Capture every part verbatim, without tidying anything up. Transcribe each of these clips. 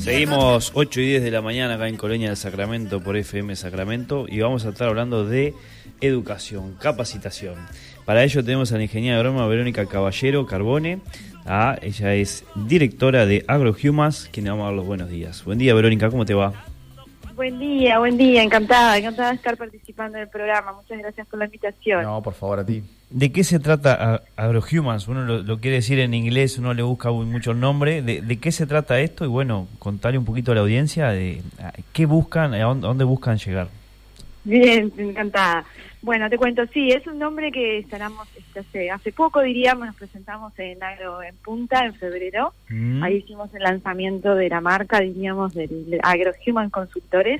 Seguimos ocho y diez de la mañana acá en Colonia del Sacramento por F M Sacramento y vamos a estar hablando de educación, capacitación. Para ello tenemos a la ingeniera agrónoma Verónica Caballero Carbone. Ah, ella es directora de AgroHumans, quien le vamos a dar los buenos días. Buen día, Verónica, ¿cómo te va? Buen día, buen día, encantada, encantada de estar participando en el programa. Muchas gracias por la invitación. No, por favor, a ti. ¿De qué se trata AgroHumans? Uno lo, lo quiere decir en inglés, uno le busca mucho el nombre. ¿De, de qué se trata esto? Y bueno, contarle un poquito a la audiencia de a, qué buscan, a dónde, a dónde buscan llegar. Bien, encantada. Bueno, te cuento, sí, es un nombre que instalamos este, hace, hace poco, diríamos, nos presentamos en Agro en Punta en febrero. Mm. Ahí hicimos el lanzamiento de la marca, diríamos, del AgroHuman Consultores,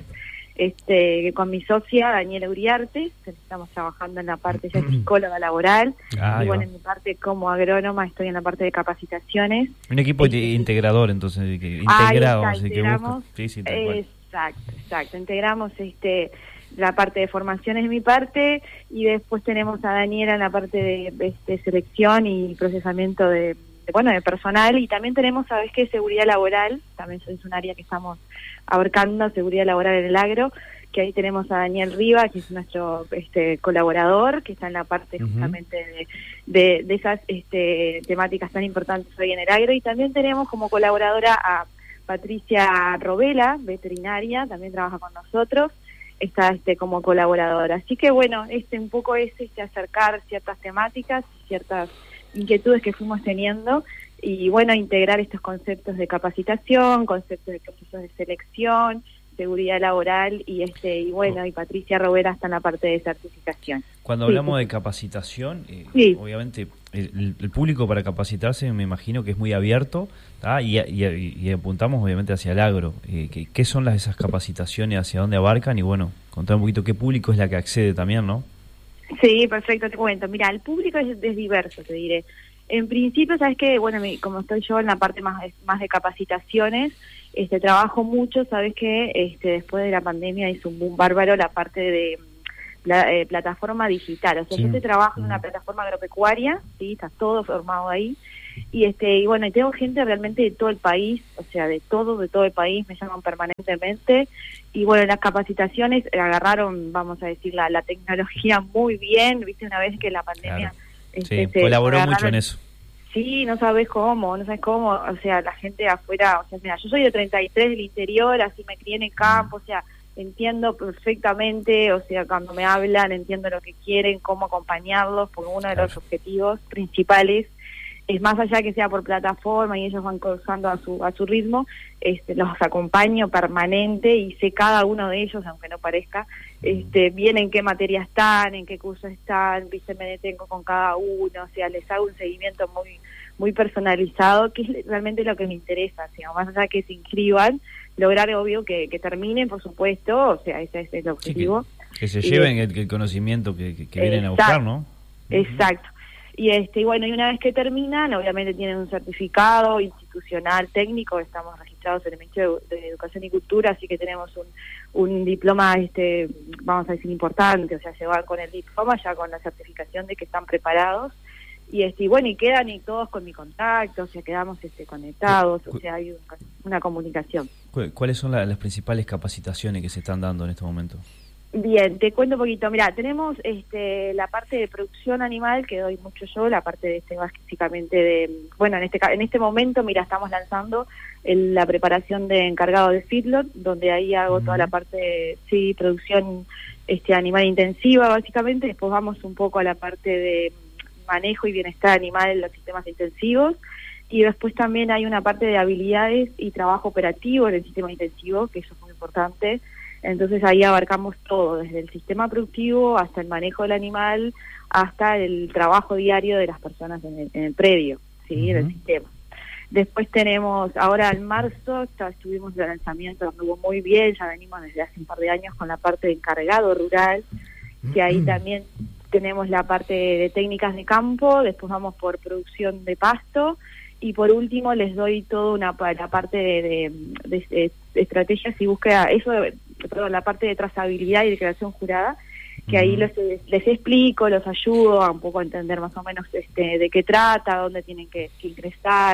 este, con mi socia Daniela Uriarte. Estamos trabajando en la parte ya psicóloga laboral, ah, y bueno, en mi parte como agrónoma estoy en la parte de capacitaciones. Un equipo este, integrador, entonces, que, integrado, así que busca. Sí, sí, tal cual. Exacto, exacto, integramos este... la parte de formación es mi parte, y después tenemos a Daniela en la parte de, de, de selección y procesamiento de, de, bueno, de personal, y también tenemos, ¿sabes qué? Seguridad laboral, también es un área que estamos abarcando, seguridad laboral en el agro, que ahí tenemos a Daniel Riva, que es nuestro este, colaborador, que está en la parte uh-huh. justamente de, de, de esas este, temáticas tan importantes hoy en el agro, y también tenemos como colaboradora a Patricia Robela, veterinaria, también trabaja con nosotros, está este como colaboradora. Así que bueno, este un poco es este acercar ciertas temáticas, ciertas inquietudes que fuimos teniendo, y bueno, integrar estos conceptos de capacitación, conceptos de procesos de selección, seguridad laboral, y este y bueno, y Patricia Robera está en la parte de certificación. Cuando sí, hablamos sí. de capacitación, eh, sí. obviamente el, el público para capacitarse me imagino que es muy abierto, ¿tá? y, y, y apuntamos obviamente hacia el agro. Eh, ¿qué, ¿Qué son las esas capacitaciones, hacia dónde abarcan? Y bueno, contar un poquito qué público es la que accede también, ¿no? Sí, perfecto, te cuento. Mira, el público es, es diverso, te diré. En principio, sabes que, bueno, mi, como estoy yo en la parte más, más de capacitaciones, este trabajo mucho, sabes que este, después de la pandemia hizo un boom bárbaro la parte de la, eh, plataforma digital. O sea, sí. yo te trabajo en una plataforma agropecuaria, sí, está todo formado ahí. Y este y bueno, y tengo gente realmente de todo el país, o sea, de todo, de todo el país, me llaman permanentemente. Y bueno, las capacitaciones agarraron, vamos a decir, la, la tecnología muy bien, viste, una vez que la pandemia... Claro. Este, sí, colaboró agarraron, mucho en eso. Sí, no sabes cómo, no sabes cómo, o sea, la gente de afuera, o sea, mira, yo soy de treinta y tres del interior, así me crié en el campo, o sea, entiendo perfectamente, o sea, cuando me hablan, entiendo lo que quieren, cómo acompañarlos, porque uno de los objetivos principales es, más allá que sea por plataforma y ellos van cursando a su a su ritmo, este, los acompaño permanente y sé cada uno de ellos, aunque no parezca, este, bien en qué materia están, en qué curso están, viste, me detengo con cada uno, o sea, les hago un seguimiento muy muy personalizado, que es realmente lo que me interesa, o sea, más allá que se inscriban, lograr, obvio, que, que terminen, por supuesto, o sea, ese, ese es el objetivo. Sí, que, que se lleven y, el, el conocimiento que, que, que vienen exacto, a buscar, ¿no? Exacto. Y este y bueno, y una vez que terminan, obviamente tienen un certificado institucional técnico, estamos registrados en el Ministerio de Educación y Cultura, así que tenemos un, un diploma, este vamos a decir, importante, o sea, se van con el diploma ya con la certificación de que están preparados, y este y bueno, y quedan y todos con mi contacto, o sea, quedamos este conectados, o sea, hay un, una comunicación. ¿Cuáles son la, las principales capacitaciones que se están dando en este momento? Bien, te cuento un poquito. Mira, tenemos este la parte de producción animal, que doy mucho yo, la parte de este básicamente de, bueno, en este en este momento, mira, estamos lanzando el, la preparación de encargado de feedlot, donde ahí hago uh-huh. toda la parte de, sí, producción este animal intensiva, básicamente. Después vamos un poco a la parte de manejo y bienestar animal en los sistemas intensivos. Y después también hay una parte de habilidades y trabajo operativo en el sistema intensivo, que eso es muy importante. Entonces ahí abarcamos todo, desde el sistema productivo hasta el manejo del animal, hasta el trabajo diario de las personas en el, en el predio, ¿sí? Uh-huh. En el sistema. Después tenemos, ahora en marzo, ya estuvimos en el lanzamiento, anduvo muy bien, ya venimos desde hace un par de años con la parte de encargado rural, que ahí uh-huh. también tenemos la parte de técnicas de campo, después vamos por producción de pasto, y por último les doy toda una la parte de, de, de, de estrategias y búsqueda, eso de, perdón, la parte de trazabilidad y declaración jurada, que uh-huh. ahí les, les explico, los ayudo a un poco a entender más o menos este de qué trata, dónde tienen que, que ingresar,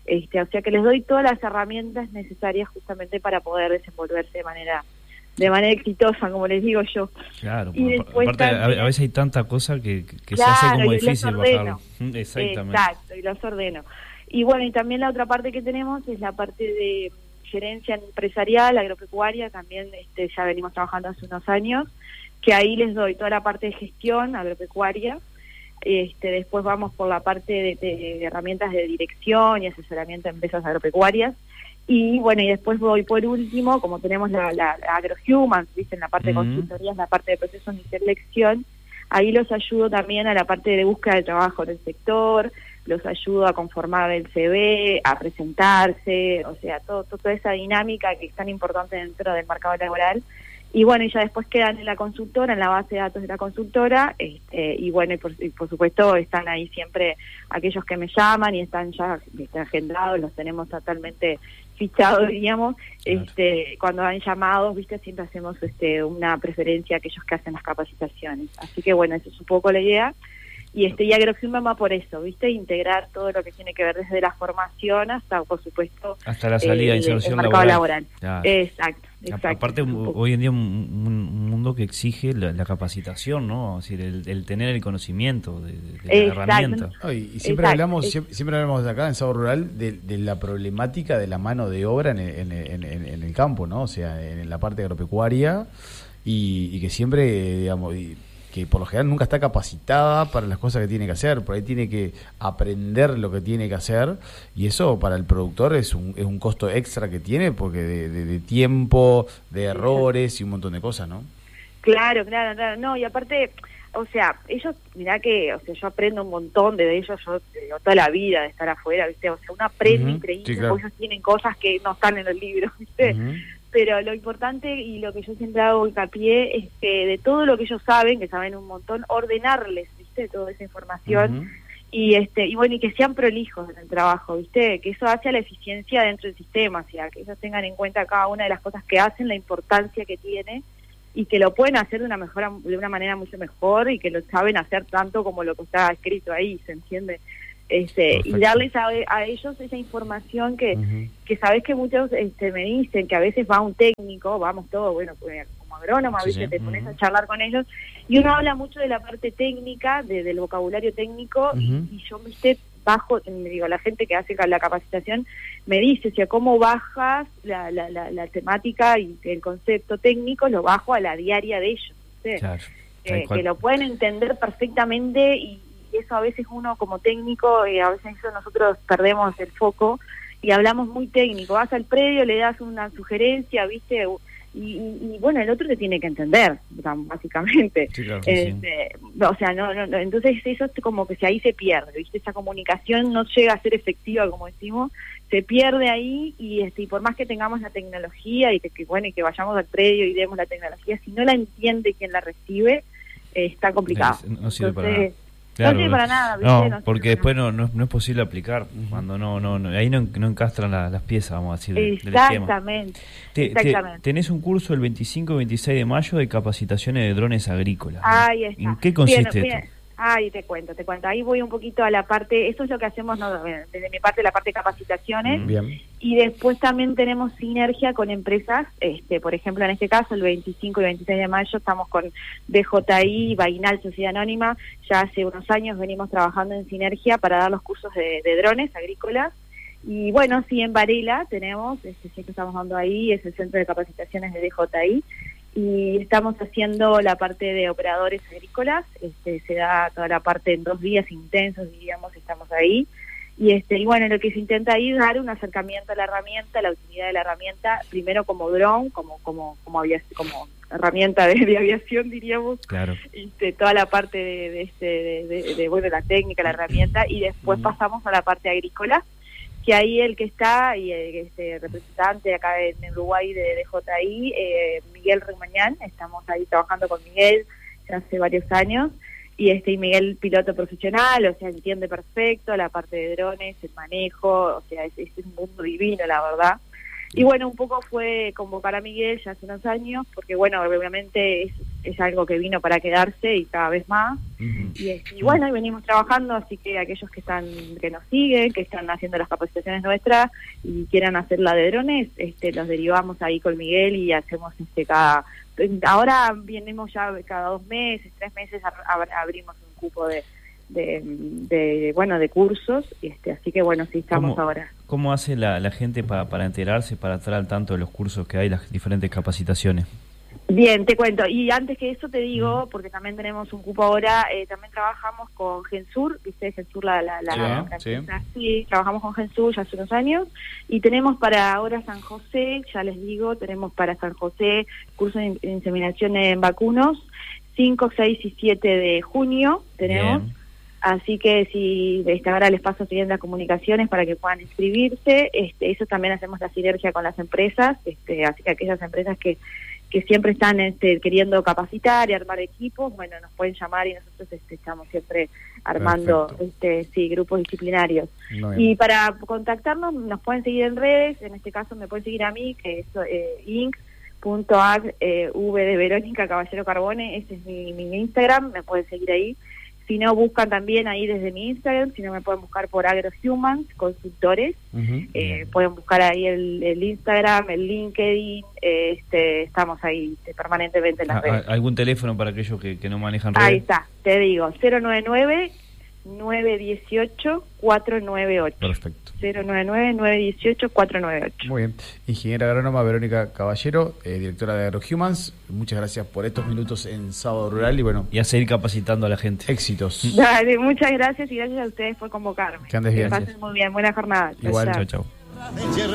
Este, o sea que les doy todas las herramientas necesarias justamente para poder desenvolverse de manera de manera exitosa, como les digo yo. Claro, y después aparte también, a veces hay tanta cosa que, que claro, se hace como y difícil los ordeno. bajarlo. Exactamente. Exacto, y los ordeno. Y bueno, y también la otra parte que tenemos es la parte de gerencia empresarial, agropecuaria, también este, ya venimos trabajando hace unos años, que ahí les doy toda la parte de gestión agropecuaria. Este, después vamos por la parte de, de herramientas de dirección y asesoramiento a empresas agropecuarias. Y bueno, y después voy por último, como tenemos la, la, la AgroHuman, ¿viste? En la parte Uh-huh. de consultorías, la parte de procesos de selección, ahí los ayudo también a la parte de búsqueda de trabajo en el sector, los ayudo a conformar el C V, a presentarse, o sea, todo, todo, toda esa dinámica que es tan importante dentro del mercado laboral. Y bueno, y ya después quedan en la consultora, en la base de datos de la consultora, este, y bueno, y por, y por supuesto están ahí siempre aquellos que me llaman y están ya están agendados, los tenemos totalmente fichados, diríamos. Claro. Este, cuando han llamados, viste, siempre hacemos este, una preferencia a aquellos que hacen las capacitaciones. Así que bueno, eso es un poco la idea. Y este y AgroHuman va por eso, ¿viste? Integrar todo lo que tiene que ver desde la formación hasta, por supuesto, hasta la salida, eh, inserción el mercado laboral. laboral. Claro. Exacto, exacto. Aparte, hoy en día un, un mundo que exige la, la capacitación, ¿no? Es decir, el, el tener el conocimiento de, de la herramienta. Oh, y, y siempre Exacto. hablamos siempre, siempre hablamos de acá en Sabor Rural de, de la problemática de la mano de obra en el, en, en, en el campo, ¿no? O sea, en la parte agropecuaria y, y que siempre, digamos... Y, que por lo general nunca está capacitada para las cosas que tiene que hacer, por ahí tiene que aprender lo que tiene que hacer, y eso para el productor es un, es un costo extra que tiene, porque de, de, de tiempo, de errores y un montón de cosas, ¿no? Claro, claro, claro, no, y aparte, o sea, ellos, mirá que, o sea, yo aprendo un montón de ellos, yo digo, toda la vida de estar afuera, ¿viste? O sea, uno aprende uh-huh. increíble, sí, claro. porque ellos tienen cosas que no están en el libro, ¿viste? Uh-huh. Pero lo importante y lo que yo siempre hago hincapié es que de todo lo que ellos saben, que saben un montón, ordenarles, ¿viste? Toda esa información uh-huh. y este y bueno, y que sean prolijos en el trabajo, ¿viste? Que eso hace a la eficiencia dentro del sistema, o sea, que ellos tengan en cuenta cada una de las cosas que hacen, la importancia que tiene y que lo pueden hacer de una mejor, de una manera mucho mejor y que lo saben hacer tanto como lo que está escrito ahí, ¿se entiende? Este, y darles a, a ellos esa información que, uh-huh. que sabes que muchos este, me dicen que a veces va un técnico, vamos todos, bueno, como agrónoma, sí, ¿viste? Sí. Te pones uh-huh. a charlar con ellos y uno habla mucho de la parte técnica, de, del vocabulario técnico uh-huh. y, y yo, viste, bajo, me digo, la gente que hace la capacitación me dice, o sea, cómo bajas la, la, la, la temática y el concepto técnico, lo bajo a la diaria de ellos, ¿viste? Claro. Que, que lo pueden entender perfectamente y eso a veces uno como técnico, eh, a veces eso nosotros perdemos el foco y hablamos muy técnico, vas al predio, le das una sugerencia, ¿viste? Y, y, y bueno, el otro te tiene que entender, básicamente. Sí, claro, este, sí. O sea, no, no, no, entonces eso es como que si ahí se pierde, ¿viste? Esa comunicación no llega a ser efectiva, como decimos, se pierde ahí y este y por más que tengamos la tecnología y que, que bueno y que vayamos al predio y demos la tecnología, si no la entiende quien la recibe, eh, está complicado. No, no sirve entonces, para nada. Claro, no sirve para nada, ¿viste? no, no porque después no, no no es posible aplicar uh-huh. cuando no no, no ahí no, no encastran la, las piezas, vamos a decir, del, exactamente, del esquema. Te, exactamente. Te, tenés un curso el veinticinco y veintiséis de mayo de capacitaciones de drones agrícolas. Ahí está. ¿En qué consiste bien, esto? Bien. Ahí te cuento, te cuento. Ahí voy un poquito a la parte, eso es lo que hacemos no, desde mi parte, la parte de capacitaciones. Bien. Y después también tenemos sinergia con empresas, este por ejemplo, en este caso, el veinticinco y veintiséis de mayo, estamos con D J I, Bainal, Sociedad Anónima. Ya hace unos años venimos trabajando en sinergia para dar los cursos de, de drones agrícolas. Y bueno, sí, en Varela tenemos, este sí que estamos dando ahí, es el centro de capacitaciones de D J I. Y estamos haciendo la parte de operadores agrícolas, este, se da toda la parte en dos días intensos, diríamos, estamos ahí, y este y bueno, lo que se intenta ahí es dar un acercamiento a la herramienta, la utilidad de la herramienta, primero como dron, como como como, aviación, como herramienta de, de aviación, diríamos, claro. este, toda la parte de, de, este, de, de, de, bueno, la técnica, la herramienta, y después mm. pasamos a la parte agrícola, que ahí el que está y el este representante acá en Uruguay de D J I, eh, Miguel Rimañán, estamos ahí trabajando con Miguel ya hace varios años, y este y Miguel piloto profesional, o sea, entiende perfecto la parte de drones, el manejo, o sea, es, es un mundo divino, la verdad. Y bueno, un poco fue convocar a Miguel ya hace unos años, porque bueno, obviamente es es algo que vino para quedarse y cada vez más. Uh-huh. y, y bueno, y venimos trabajando, así que aquellos que están que nos siguen, que están haciendo las capacitaciones nuestras y quieran hacer la de drones, este, los derivamos ahí con Miguel y hacemos este cada... Ahora venimos ya cada dos meses, tres meses, ab- abrimos un cupo de... De, de bueno de cursos, este así que bueno, sí estamos ¿Cómo, ahora. ¿Cómo hace la, la gente para, para enterarse, para estar al tanto de los cursos que hay, las diferentes capacitaciones? Bien, te cuento, y antes que eso te digo, porque también tenemos un cupo ahora, eh, también trabajamos con Gensur, ¿viste? Gensur, la, la, la, yeah, la sí. empresa, sí, trabajamos con Gensur ya hace unos años, y tenemos para ahora San José, ya les digo, tenemos para San José curso de inseminación en vacunos, cinco, seis y siete de junio tenemos. Bien. Así que si este, ahora les paso siguiendo las comunicaciones para que puedan inscribirse, este, eso también hacemos la sinergia con las empresas, este, así que aquellas empresas que, que siempre están este, queriendo capacitar y armar equipos, bueno, nos pueden llamar y nosotros este, estamos siempre armando este, sí, grupos disciplinarios. Y para contactarnos nos pueden seguir en redes, en este caso me pueden seguir a mí, que es eh, inc punto ag eh, v de Verónica Caballero Carbone, ese es mi, mi Instagram, me pueden seguir ahí. Si no, buscan también ahí desde mi Instagram, si no me pueden buscar por AgroHumans, consultores, uh-huh. eh, pueden buscar ahí el, el Instagram, el LinkedIn, eh, este, estamos ahí permanentemente en las redes. ¿Algún teléfono para aquellos que, que no manejan redes? Ahí está, te digo, cero nueve nueve, nueve uno ocho, cuatro nueve ocho. Perfecto. cero nueve nueve, nueve uno ocho, cuatro nueve ocho. Muy bien. Ingeniera agrónoma Verónica Caballero, eh, directora de AgroHumans, muchas gracias por estos minutos en Sábado Rural y bueno... Y a seguir capacitando a la gente. Éxitos. Dale, muchas gracias y gracias a ustedes por convocarme. Que andes bien. Que pasen muy bien. Buena jornada. Igual. Chao, chao.